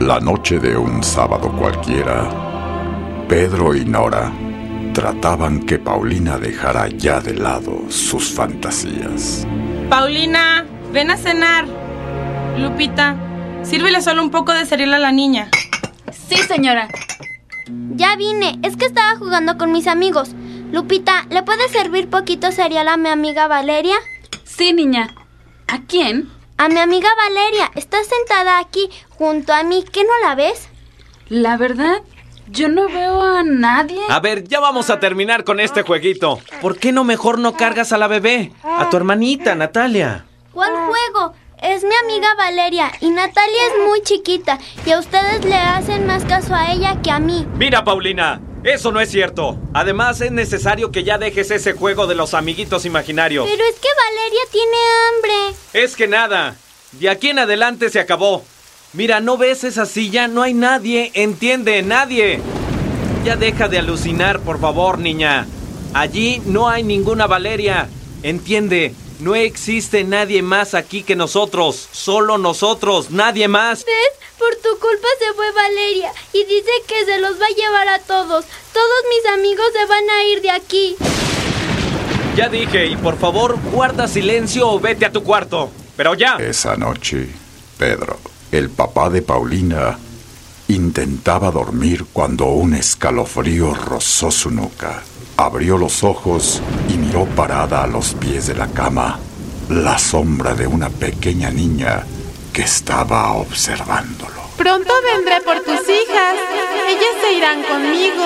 La noche de un sábado cualquiera, Pedro y Nora trataban que Paulina dejara ya de lado sus fantasías. Paulina, ven a cenar. Lupita, sírvele solo un poco de cereal a la niña. Sí, señora. Ya vine, es que estaba jugando con mis amigos. Lupita, ¿le puedes servir poquito cereal a mi amiga Valeria? Sí, niña. ¿A quién? A mi amiga Valeria. Está sentada aquí, junto a mí. ¿Qué no la ves? La verdad, yo no veo a nadie. A ver, ya vamos a terminar con este jueguito. ¿Por qué no mejor no cargas a la bebé? A tu hermanita, Natalia. ¿Cuál juego? Es mi amiga Valeria y Natalia es muy chiquita y a ustedes le hacen más caso a ella que a mí. Mira, Paulina, eso no es cierto. Además, es necesario que ya dejes ese juego de los amiguitos imaginarios. Pero es que Valeria tiene hambre. Es que nada, de aquí en adelante se acabó. Mira, ¿no ves esa silla? No hay nadie, ¿entiende? Nadie. Ya deja de alucinar, por favor, niña. Allí no hay ninguna Valeria, ¿entiende? No existe nadie más aquí que nosotros. Solo nosotros, nadie más. ¿Ves? Por tu culpa se fue Valeria y dice que se los va a llevar a todos. Todos mis amigos se van a ir de aquí. Ya dije, y por favor, guarda silencio o vete a tu cuarto. Pero ya. Esa noche, Pedro, el papá de Paulina, intentaba dormir cuando un escalofrío rozó su nuca. Abrió los ojos y miró parada a los pies de la cama la sombra de una pequeña niña que estaba observándolo. Pronto vendré por tus hijas. Ellas se irán conmigo.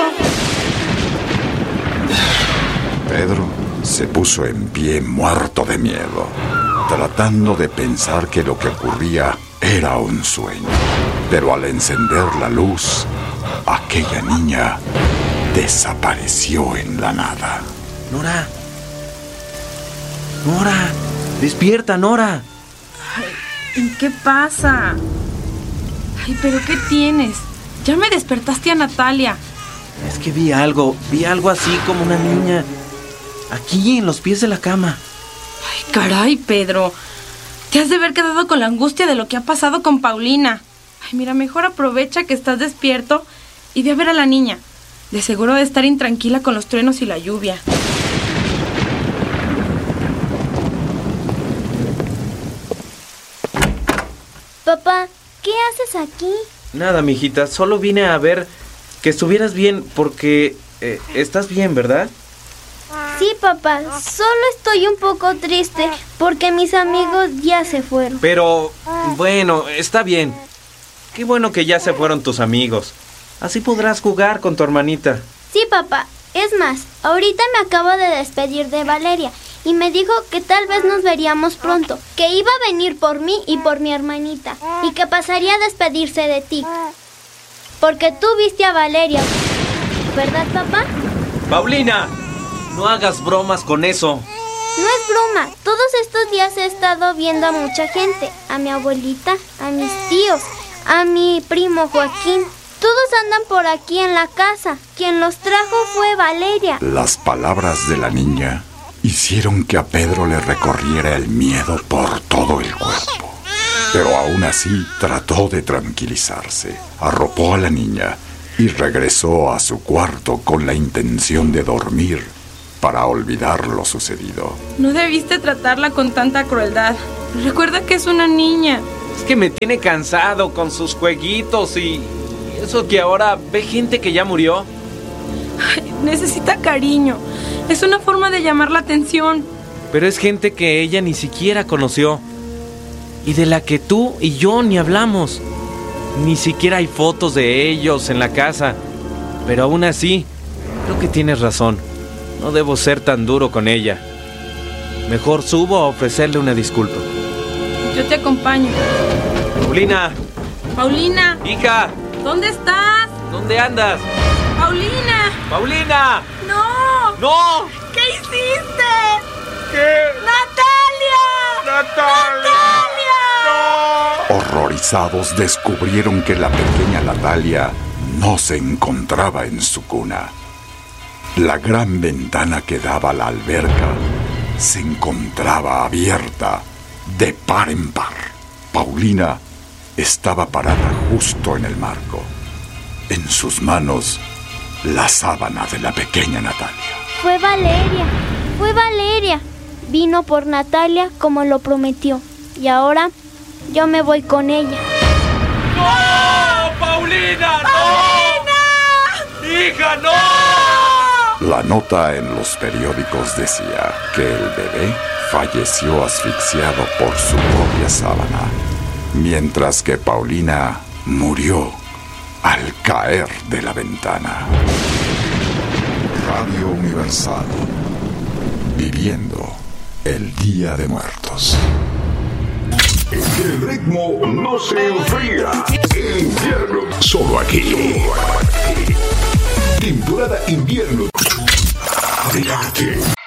Pedro se puso en pie muerto de miedo, tratando de pensar que lo que ocurría era un sueño. Pero al encender la luz, aquella niña desapareció en la nada. Nora. Nora. Despierta, Nora. Ay, ¿qué pasa? Ay, ¿pero qué tienes? Ya me despertaste a Natalia. Es que vi algo así como una niña. Aquí, en los pies de la cama. Ay, caray, Pedro. Te has de haber quedado con la angustia de lo que ha pasado con Paulina. Ay, mira, mejor aprovecha que estás despierto y ve a ver a la niña. De seguro de estar intranquila con los truenos y la lluvia. Papá, ¿qué haces aquí? Nada, mijita, solo vine a ver que estuvieras bien porque estás bien, ¿verdad? Sí, papá, solo estoy un poco triste porque mis amigos ya se fueron. Pero, bueno, está bien. Qué bueno que ya se fueron tus amigos. Así podrás jugar con tu hermanita. Sí, papá. Es más, ahorita me acabo de despedir de Valeria y me dijo que tal vez nos veríamos pronto, que iba a venir por mí y por mi hermanita y que pasaría a despedirse de ti. Porque tú viste a Valeria, ¿verdad, papá? Paulina, no hagas bromas con eso. No es broma. Todos estos días he estado viendo a mucha gente. A mi abuelita, a mis tíos, a mi primo Joaquín. Todos andan por aquí en la casa. Quien los trajo fue Valeria. Las palabras de la niña hicieron que a Pedro le recorriera el miedo por todo el cuerpo. Pero aún así trató de tranquilizarse. Arropó a la niña y regresó a su cuarto con la intención de dormir para olvidar lo sucedido. No debiste tratarla con tanta crueldad. Recuerda que es una niña. Es que me tiene cansado con sus jueguitos y eso que ahora ve gente que ya murió. Ay, necesita cariño. Es una forma de llamar la atención. Pero es gente que ella ni siquiera conoció. Y de la que tú y yo ni hablamos. Ni siquiera hay fotos de ellos en la casa. Pero aún así, creo que tienes razón. No debo ser tan duro con ella. Mejor subo a ofrecerle una disculpa. Yo te acompaño. Paulina. Paulina. Hija. ¿Dónde estás? ¿Dónde andas? Paulina. Paulina. No. No. ¿Qué hiciste? ¿Qué? ¡Natalia! ¡Natalia! ¡No! Horrorizados descubrieron que la pequeña Natalia no se encontraba en su cuna. La gran ventana que daba a la alberca se encontraba abierta de par en par. Paulina estaba parada justo en el marco. En sus manos, la sábana de la pequeña Natalia. Fue Valeria. Vino por Natalia como lo prometió. Y ahora yo me voy con ella. ¡No! ¡Paulina! ¡No! ¡Hija, no! La nota en los periódicos decía que el bebé falleció asfixiado por su propia sábana, mientras que Paulina murió al caer de la ventana. Radio Universal, viviendo el Día de Muertos. El ritmo no se enfría. Invierno. Solo aquí. Temporada invierno. Adelante.